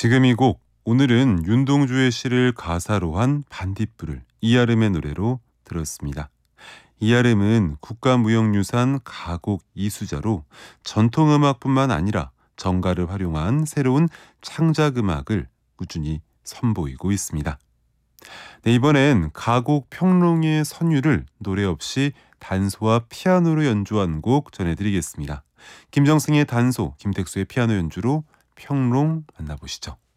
지금 이 곡, 오늘은 윤동주의 시를 가사로 한 반딧불을 이아름의 노래로 들었습니다. 이아름은 국가무형유산 가곡 이수자로 전통음악뿐만 아니라 정가를 활용한 새로운 창작음악을 꾸준히 선보이고 있습니다. 네, 이번엔 가곡 평롱의 선율을 노래 없이 단소와 피아노로 연주한 곡 전해드리겠습니다. 김정승의 단소, 김택수의 피아노 연주로 평롱 만나보시죠.